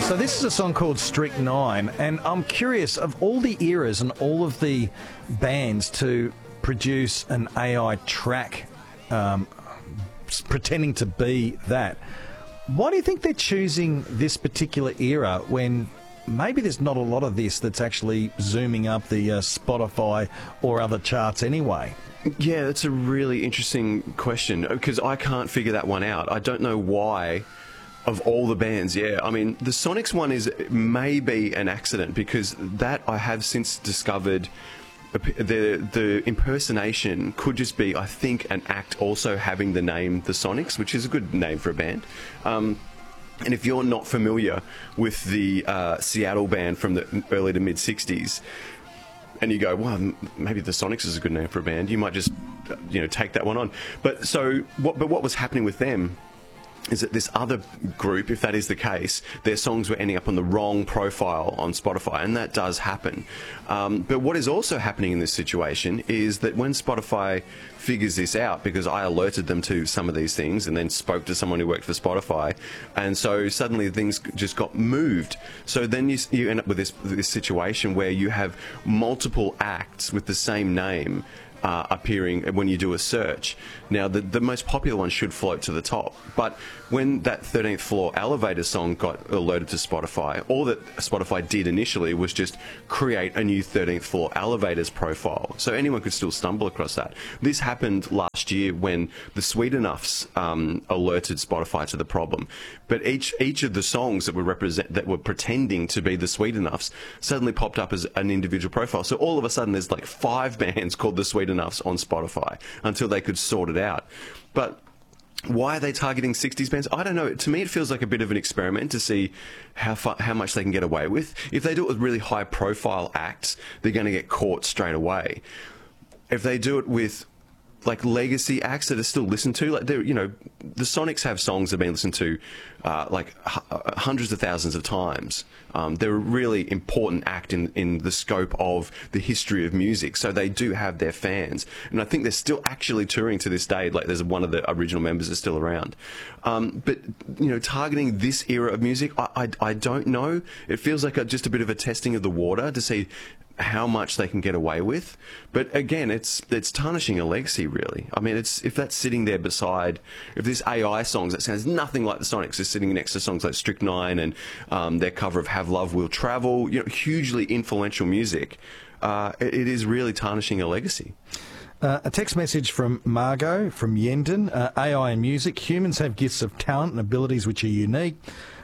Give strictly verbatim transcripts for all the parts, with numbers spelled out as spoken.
So this is a song called Strychnine, and I'm curious, of all the eras and all of the bands to produce an A I track um, pretending to be that, why do you think they're choosing this particular era when maybe there's not a lot of this that's actually zooming up the uh, Spotify or other charts anyway? Yeah, that's a really interesting question, because I can't figure that one out. I don't know why. Of all the bands, yeah. I mean, the Sonics one is maybe an accident, because that I have since discovered the the impersonation could just be, I think, an act also having the name The Sonics, which is a good name for a band. Um, and if you're not familiar with the uh, Seattle band from the early to mid sixties, and you go, well, maybe The Sonics is a good name for a band, you might just, you know, take that one on. But so, what? But what was happening with them is that this other group, if that is the case, their songs were ending up on the wrong profile on Spotify, and that does happen. Um, but what is also happening in this situation is that when Spotify figures this out, because I alerted them to some of these things and then spoke to someone who worked for Spotify, and so suddenly things just got moved. So then you, you end up with this, this situation where you have multiple acts with the same name Uh, appearing when you do a search. Now, the, the most popular one should float to the top, but when that thirteenth Floor Elevator song got alerted to Spotify, all that Spotify did initially was just create a new thirteenth Floor Elevators profile, so anyone could still stumble across that. This happened last year when the Sweetenoughs um, alerted Spotify to the problem, but each each of the songs that were represent that were pretending to be the Sweetenoughs suddenly popped up as an individual profile. So all of a sudden, there's like five bands called the Sweetenoughs on Spotify until they could sort it out. But why are they targeting sixties bands? I don't know. To me, it feels like a bit of an experiment to see how far, how much they can get away with. If they do it with really high-profile acts, they're going to get caught straight away. If they do it with like legacy acts that are still listened to, like they're, you know, the Sonics have songs that have been listened to uh, like h- hundreds of thousands of times. Um, they're a really important act in, in the scope of the history of music, so they do have their fans, and I think they're still actually touring to this day. Like, there's one of the original members is still around, um, but you know, targeting this era of music, I, I, I don't know. It feels like a, just a bit of a testing of the water to see how much they can get away with. But again, it's it's tarnishing a legacy, really. I mean, it's if that's sitting there beside, if this A I songs that sounds nothing like the Sonics is sitting next to songs like Strychnine and um, their cover of Have Love Will Travel, you know, hugely influential music, uh, it, it is really tarnishing a legacy. Uh, a text message from Margot from Yendon. Uh, A I and music. Humans have gifts of talent and abilities which are unique.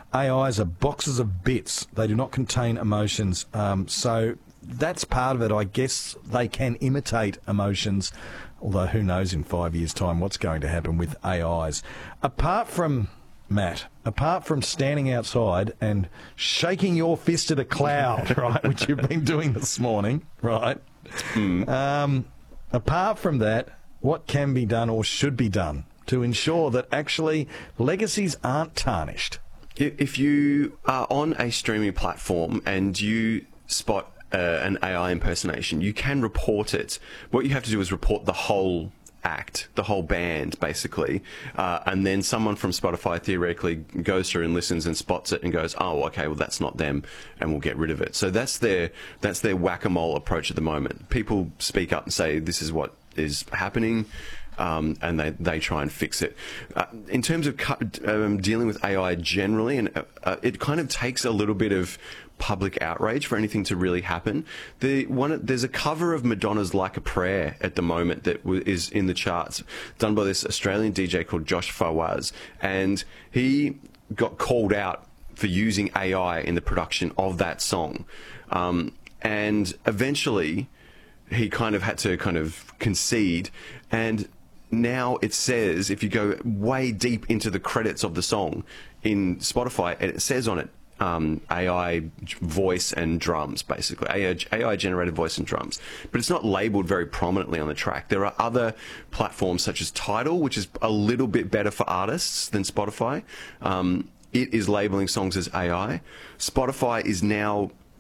A Is are boxes of bits. They do not contain emotions. Um, so that's part of it. I guess they can imitate emotions, although who knows in five years' time what's going to happen with A Is. Apart from, Matt, apart from standing outside and shaking your fist at a cloud, right, which you've been doing this morning, right, mm. um, apart from that, what can be done or should be done to ensure that actually legacies aren't tarnished? If you are on a streaming platform and you spot Uh, an A I impersonation, you can report it. What you have to do is report the whole act, the whole band, basically, uh, and then someone from Spotify theoretically goes through and listens and spots it and goes, oh, okay, well, that's not them, and we'll get rid of it. So that's their that's their whack-a-mole approach at the moment. People speak up and say, this is what is happening, um, and they, they try and fix it. Uh, in terms of cu- um, dealing with A I generally, and uh, it kind of takes a little bit of public outrage for anything to really happen. The one there's a cover of Madonna's "Like a Prayer" at the moment that w- is in the charts, done by this Australian D J called Josh Fawaz, and he got called out for using A I in the production of that song, um, and eventually he kind of had to kind of concede, and now it says, if you go way deep into the credits of the song in Spotify, it says on it, Um, A I voice and drums, basically. A I generated voice and drums. But it's not labelled very prominently on the track. There are other platforms such as Tidal, which is a little bit better for artists than Spotify. Um, it is labelling songs as A I. Spotify is now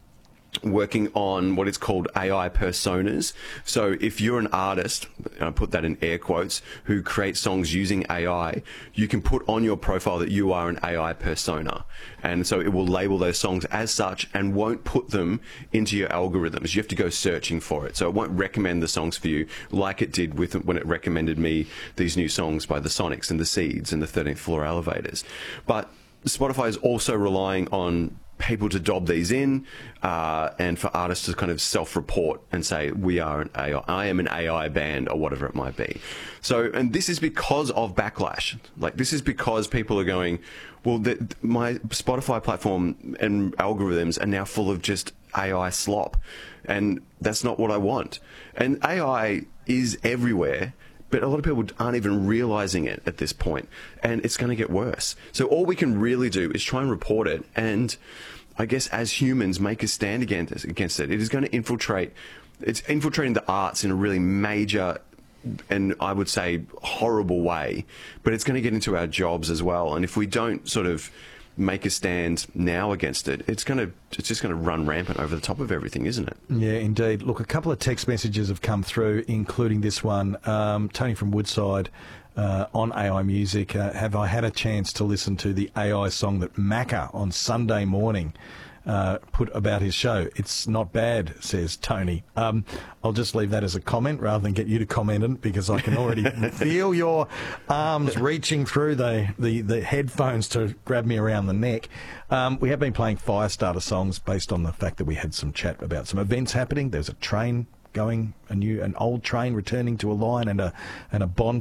working on what is called A I personas. So if you're an artist, and I put that in air quotes, who creates songs using A I, you can put on your profile that you are an A I persona. And so it will label those songs as such and won't put them into your algorithms. You have to go searching for it. So it won't recommend the songs for you like it did with when it recommended me these new songs by the Sonics and the Seeds and the thirteenth Floor Elevators. But Spotify is also relying on people to dob these in, uh, and for artists to kind of self-report and say, we are an A I, I am an A I band, or whatever it might be. So, and this is because of backlash. Like, this is because people are going, well, the, my Spotify platform and algorithms are now full of just A I slop, and that's not what I want. And A I is everywhere, but a lot of people aren't even realizing it at this point, and it's going to get worse. So all we can really do is try and report it, and I guess as humans make a stand against against it. It is going to infiltrate. It's infiltrating the arts in a really major and I would say horrible way, but it's going to get into our jobs as well. And if we don't sort of make a stand now against it, it's going to it's just going to run rampant over the top of everything, isn't it? Yeah, indeed. Look, a couple of text messages have come through, including this one. Um, Tony from Woodside uh, on A I Music. Uh, have I had a chance to listen to the A I song that Macca on Sunday morning uh, put about his show? It's not bad, says Tony. Um, I'll just leave that as a comment rather than get you to comment on it, because I can already feel your arms reaching through the, the, the headphones to grab me around the neck. Um, we have been playing Firestarter songs based on the fact that we had some chat about some events happening. There's a train going, a new, an old train returning to a line, and a and a Bond